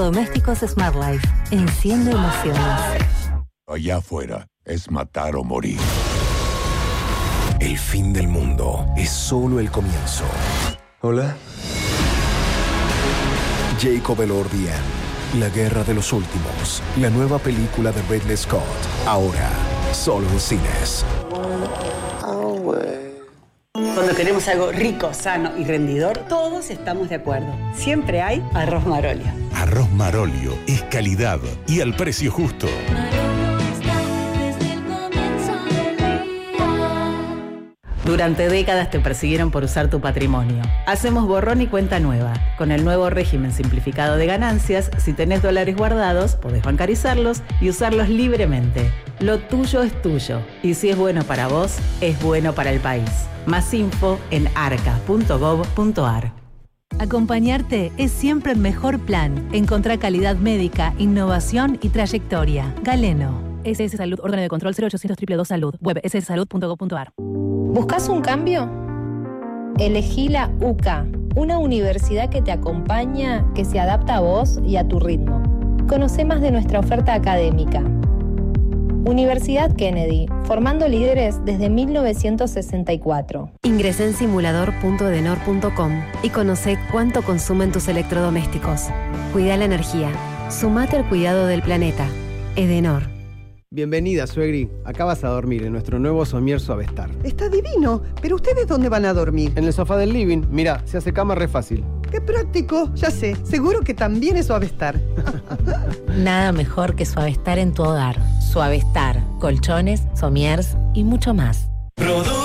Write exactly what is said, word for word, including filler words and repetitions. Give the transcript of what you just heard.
Electrodomésticos Smart Life. Enciende emociones. Allá afuera es matar o morir. El fin del mundo es solo el comienzo. Hola. Jacob Elordian, La Guerra de los Últimos, la nueva película de Ridley Scott, ahora solo en cines. Cuando queremos algo rico, sano y rendidor, todos estamos de acuerdo. Siempre hay arroz Marolio. Arroz Marolio es calidad y al precio justo. Durante décadas te persiguieron por usar tu patrimonio. Hacemos borrón y cuenta nueva. Con el nuevo régimen simplificado de ganancias, si tenés dólares guardados, podés bancarizarlos y usarlos libremente. Lo tuyo es tuyo. Y si es bueno para vos, es bueno para el país. Más info en arca punto gov punto ar. Acompañarte es siempre el mejor plan. Encontrá calidad médica, innovación y trayectoria. Galeno. S S Salud, órgano de control cero ochocientos dos dos dos Salud. Web s s salud punto gov punto ar. ¿Buscas un cambio? Elegí la U C A, una universidad que te acompaña, que se adapta a vos y a tu ritmo. Conoce más de nuestra oferta académica. Universidad Kennedy, formando líderes desde mil novecientos sesenta y cuatro. Ingresá en simulador punto edenor punto com y conoce cuánto consumen tus electrodomésticos. Cuida la energía. Sumate al cuidado del planeta. Edenor. Bienvenida, suegri. Acá vas a dormir en nuestro nuevo somier Suavestar. Está divino. ¿Pero ustedes dónde van a dormir? En el sofá del living. Mira, se hace cama re fácil. ¡Qué práctico! Ya sé. Seguro que también es Suavestar. Nada mejor que Suavestar en tu hogar. Suavestar, colchones, somiers y mucho más.